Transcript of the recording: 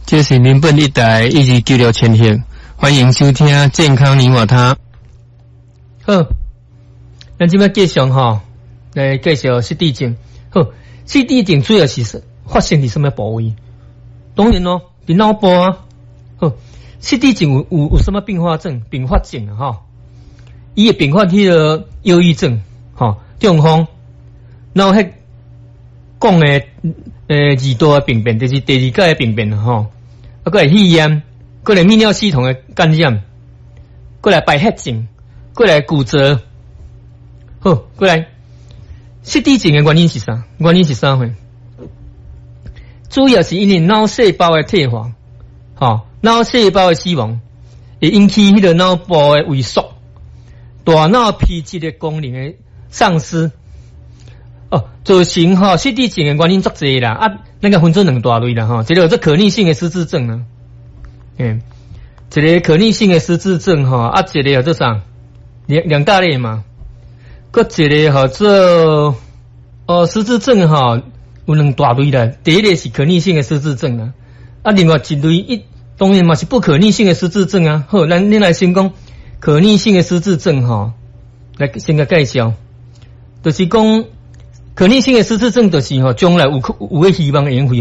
这是民本一台1296千赫，欢迎收听健康你我他。好，咱即摆继续来介绍失智症。好，失智症主要是发生伫什么部位？当然咯，伫脑部啊。好，失智症有什么并发症啊？伊会并发迄个忧郁症，中风，然后迄讲的二大的病变，就是第二阶的病变啊，过来肺炎，过来泌尿系统的感染，过来败血症，过来骨折，好，过来失智症的原因是啥？回？主要是因为脑细胞的退化，脑细胞的死亡，会引起迄个脑部的萎缩，大脑皮质的功能的丧失。造成失智症的原因足侪啦，咱个分做两大类啦，一个叫做可逆性的失智症啊，一个可逆性的失智症一个叫做啥？两大类嘛，搁一个叫做失智症有两大类啦，第一类是可逆性的失智症啊，另外一类当然嘛是不可逆性的失智症啊。好，咱来先讲可逆性的失智症来先个介绍，就是讲。可逆性的失智症就是将来有个希望会用